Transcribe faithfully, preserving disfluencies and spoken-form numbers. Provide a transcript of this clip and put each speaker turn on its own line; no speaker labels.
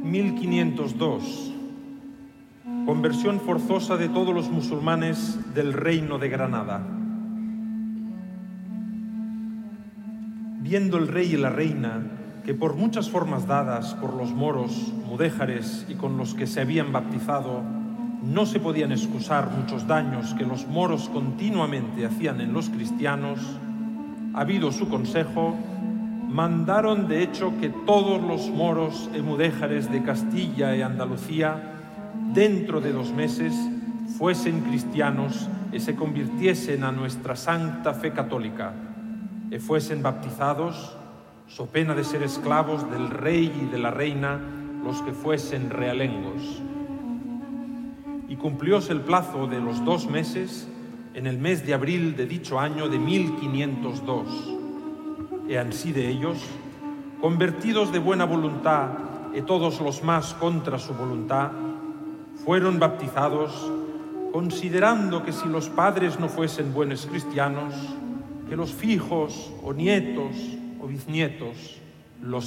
mil quinientos dos. Conversión forzosa de todos los musulmanes del Reino de Granada. Viendo el rey y la reina que por muchas formas dadas por los moros, mudéjares y con los que se habían baptizado, no se podían excusar muchos daños que los moros continuamente hacían en los cristianos, habido su consejo, mandaron de hecho que todos los moros y mudéjares de Castilla y Andalucía, dentro de dos meses, fuesen cristianos y se convirtiesen a nuestra santa fe católica, y fuesen baptizados, so pena de ser esclavos del rey y de la reina, los que fuesen realengos. Y cumplióse el plazo de los dos meses en el mes de abril de dicho año de mil quinientos dos. Y ansí de ellos, convertidos de buena voluntad, y todos los más contra su voluntad, fueron bautizados, considerando que si los padres no fuesen buenos cristianos, que los fijos o nietos o bisnietos los